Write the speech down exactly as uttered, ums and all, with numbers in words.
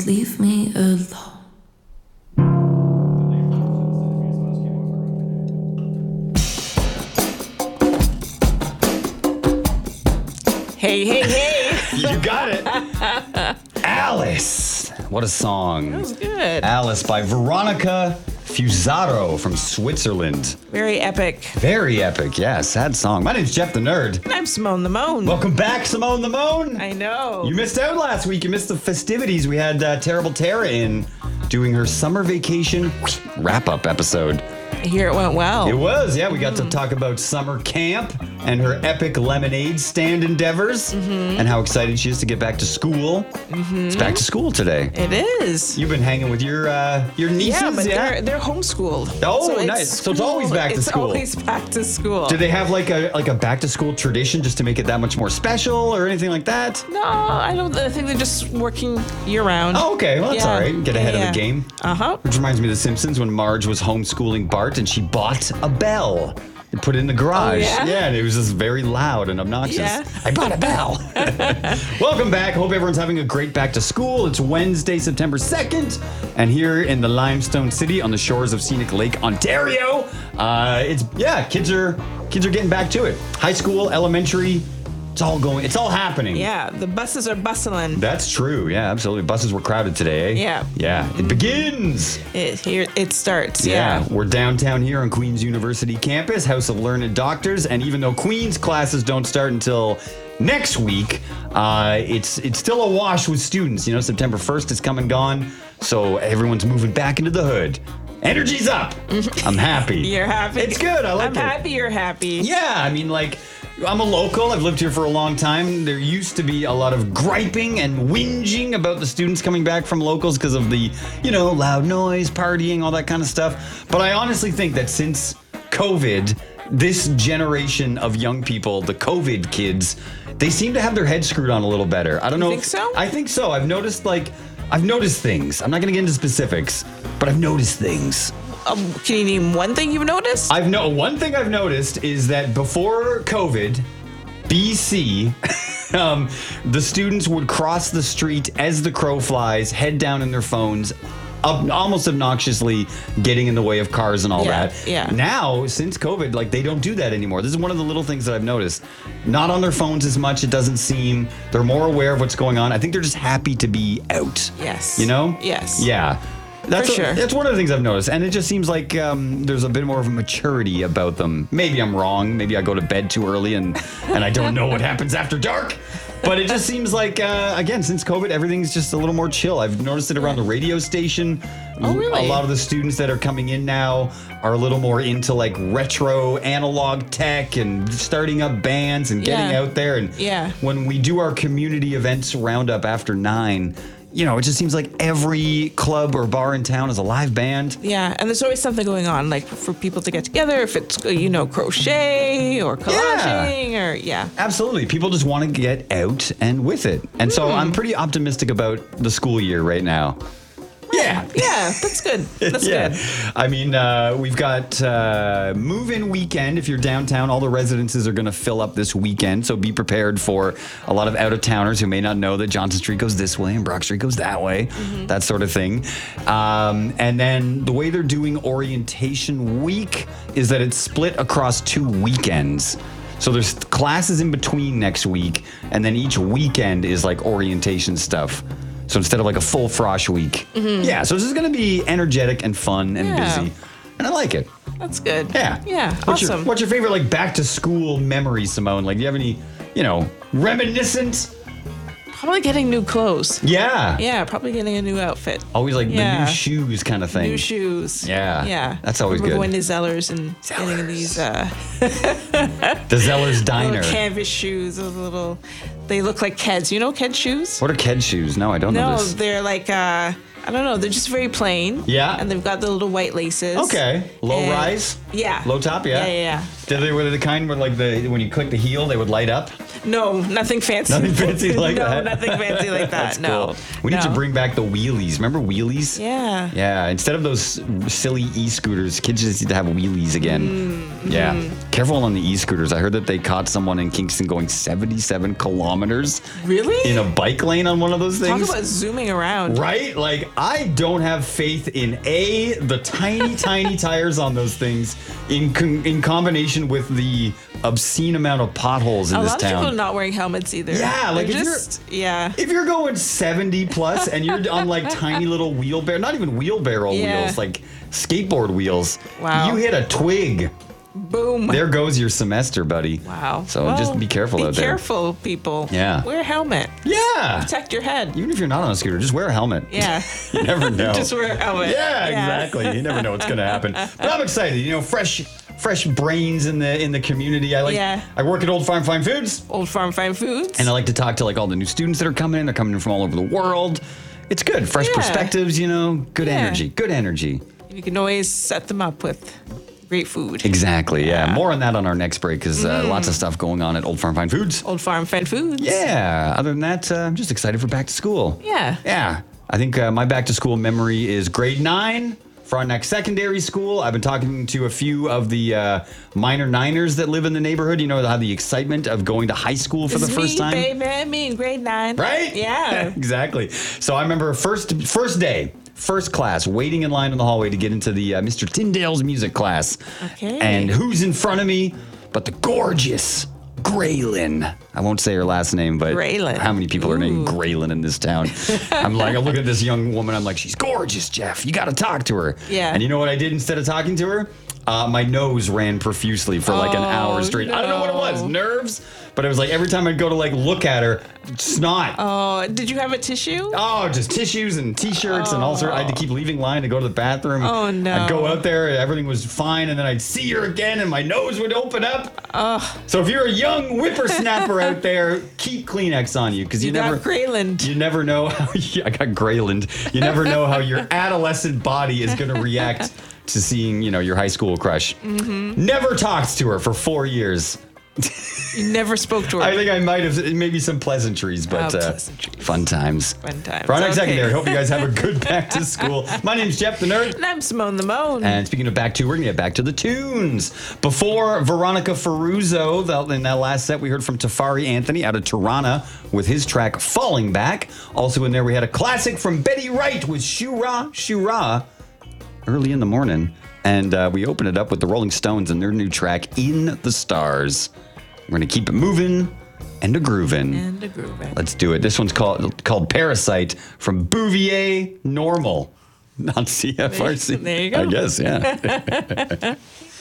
leave me alone. Hey, hey, hey. You got it. Alice. What a song. That was good. Alice by Veronica Fusaro from Switzerland. Very epic. Very epic, yeah. Sad song. My name's Jeff the Nerd. And I'm Simone the Moan. Welcome back, Simone the Moan. I know. You missed out last week. You missed the festivities. We had uh, Terrible Tara in doing her summer vacation wrap-up episode. I hear it went well. It was, yeah. We got to talk about summer camp and her epic lemonade stand endeavors Mm-hmm. and how excited she is to get back to school. Mm-hmm. It's back to school today. It is. You've been hanging with your uh, your nieces, Yeah, but yeah? they're they're homeschooled. Oh, So it's nice. So it's always back to it's school. It's always back to school. Do they have like a like a back to school tradition just to make it that much more special or anything like that? No, I don't. I think they're just working year round. Oh, okay. Well, that's Yeah. all right. Get ahead Yeah, of the yeah. game. Uh huh. Which reminds me of The Simpsons when Marge was homeschooling Bart and she bought a bell and put it in the garage. Oh, yeah? and it was just very loud and obnoxious. Yeah. I bought a bell. Welcome back. Hope everyone's having a great back to school. It's Wednesday, September second, and here in the Limestone City on the shores of scenic Lake Ontario, uh, it's yeah, kids are kids are getting back to it. High school, elementary, it's all going. It's all happening. Yeah, the buses are bustling. That's true. Yeah, absolutely. Buses were crowded today, eh? Yeah. Yeah. It begins. It, here it starts. Yeah. Yeah. We're downtown here on Queen's University campus, House of Learned Doctors, and even though Queen's classes don't start until next week, uh, it's it's still a wash with students. You know, September first is come and gone, so everyone's moving back into the hood. Energy's up. I'm happy. You're happy. It's good. I like I'm it. happy you're happy. Yeah, I mean, like, I'm a local. I've lived here for a long time. There used to be a lot of griping and whinging about the students coming back from locals because of the, you know, loud noise, partying, all that kind of stuff. But I honestly think that since COVID, this generation of young people, the COVID kids, they seem to have their heads screwed on a little better. I don't You know. think if- so? I think so. I've noticed, like, I've noticed things. I'm not going to get into specifics, but I've noticed things. Um, can you name one thing you've noticed? I've no one thing I've noticed is that before COVID, B C, um, the students would cross the street as the crow flies, head down in their phones, ob- almost obnoxiously getting in the way of cars and all Yeah, that. yeah. Now, since COVID, like they don't do that anymore. This is one of the little things that I've noticed. Not on their phones as much. It doesn't seem. They're more aware of what's going on. I think they're just happy to be out. Yes. You know? Yes. Yeah. That's For a- sure. That's one of the things I've noticed, and it just seems like um, there's a bit more of a maturity about them. Maybe I'm wrong. Maybe I go to bed too early, and and I don't know what happens after dark. But it just seems like uh, again, since COVID, everything's just a little more chill. I've noticed it around the radio station. Oh, really? A lot of the students that are coming in now are a little more into like retro analog tech and starting up bands and getting Yeah. out there. And Yeah. when we do our community events roundup after nine. You know, it just seems like every club or bar in town is a live band. Yeah, and there's always something going on, like for people to get together, if it's, you know, crochet or collaging or, yeah. Absolutely. People just want to get out and with it. And so I'm pretty optimistic about the school year right now. Yeah. Yeah, that's good. That's yeah. good. I mean, uh, we've got uh, move-in weekend. If you're downtown, all the residences are going to fill up this weekend. So be prepared for a lot of out-of-towners who may not know that Johnson Street goes this way and Brock Street goes that way, Mm-hmm. that sort of thing. Um, and then the way they're doing orientation week is that it's split across two weekends. So there's classes in between next week, and then each weekend is like orientation stuff. So instead of like a full frosh week. Yeah, so this is going to be energetic and fun and Yeah. busy. And I like it. That's good. Yeah. Yeah, What's awesome. Your, what's your favorite like back to school memory, Simone? Like, do you have any, you know, reminiscent? Probably getting new clothes. Yeah. Yeah, probably getting a new outfit. Always like the Yeah. new shoes kind of thing. New shoes. Yeah. Yeah. That's always Remember good. going to Zellers and getting these uh, The Zeller's Diner. little canvas shoes, those little, they look like Keds. You know Ked shoes? What are Ked shoes? No, I don't know No, this. they're like, uh, I don't know, they're just very plain. Yeah. And they've got the little white laces. Okay. Low And- rise? Yeah. Low top, yeah. Yeah, yeah, yeah. Did they, were they the kind where like the when you click the heel, they would light up? No, nothing fancy. Nothing fancy like no, that? nothing fancy like that. That's no. cool. We need to No. bring back the wheelies. Remember wheelies? Yeah. Yeah, instead of those silly e-scooters, kids just need to have wheelies again. Mm-hmm. Yeah. Careful on the e-scooters. I heard that they caught someone in Kingston going seventy-seven kilometers Really? in a bike lane on one of those Talk things. about zooming around. Right? Like, I don't have faith in A, the tiny, tiny tires on those things in con- in combination with the obscene amount of potholes in A this lot of people town. are not wearing helmets either. Yeah, like They're if you're- just, yeah. If you're going seventy plus and you're on like tiny little wheelbarrow, not even wheelbarrow Yeah. wheels, like skateboard wheels, Wow. you hit a twig. Boom. There goes your semester, buddy. Wow. So Well, just be careful be out there. careful, people. Yeah. Wear a helmet. Yeah. Protect your head. Even if you're not on a scooter, just wear a helmet. Yeah. You never know. Just wear a helmet. Yeah, exactly. You never know what's going to happen. But I'm excited. You know, fresh fresh brains in the in the community. I like Yeah. I work at Old Farm Fine Foods, Old Farm Fine Foods. and I like to talk to like all the new students that are coming in. They're coming in from all over the world. It's good. Fresh Yeah. perspectives, you know, good Yeah. energy. Good energy. You can always set them up with great food. Exactly. Yeah. Yeah. More on that on our next break because uh, lots of stuff going on at Old Farm Fine Foods. Old Farm Fine Foods. Yeah. Other than that, uh, I'm just excited for back to school. Yeah. Yeah. I think uh, my back to school memory is grade nine. Frontenac Secondary School. I've been talking to a few of the uh, minor niners that live in the neighborhood. You know, how the excitement of going to high school for It's the first me, time. baby, me in grade nine. Right? Yeah. Exactly. So I remember first first day, first class, waiting in line in the hallway to get into the uh, Mister Tyndale's music class. Okay. And who's in front of me but the gorgeous Graylin. I won't say her last name, but Graylin. how many people are named Ooh. Graylin in this town? I'm like, I look at this young woman. I'm like, she's gorgeous, Jeff. You got to talk to her. Yeah. And you know what I did instead of talking to her? Uh, my nose ran profusely for like an Oh, hour straight. I don't know what it was, no. nerves, but it was like every time I'd go to like look at her, snot. Oh, did you have a tissue? Oh, just tissues and t-shirts and all sorts. I had to keep leaving line to go to the bathroom. Oh, no. I'd go out there, everything was fine, and then I'd see her again, and my nose would open up. Oh, So if you're a young whippersnapper out there, keep Kleenex on you because you, you never. got Grayland. You never know how you, I got Grayland. You never know how your adolescent body is going to react to seeing, you know, your high school crush. Mm-hmm. Never talked to her for four years. You never spoke to her. I think I might have maybe some pleasantries, but Oh, uh, pleasantries. fun times. Fun times. Frontenac Okay. Secondary. Hope you guys have a good back to school. My name's Jeff the Nerd. And I'm Simone the Moan. And speaking of back to, we're going to get back to the tunes. Before Veronica Ferruzzo, the- in that last set, we heard from Tafari Anthony out of Tirana with his track Falling Back. Also in there, we had a classic from Betty Wright with Shura Shura early in the morning. And uh, we opened it up with the Rolling Stones and their new track, In the Stars. We're going to keep it moving and a grooving. and a grooving. Let's do it. This one's called called Parasite from Bouvier Normal. On C F R C. There you go. I guess, yeah.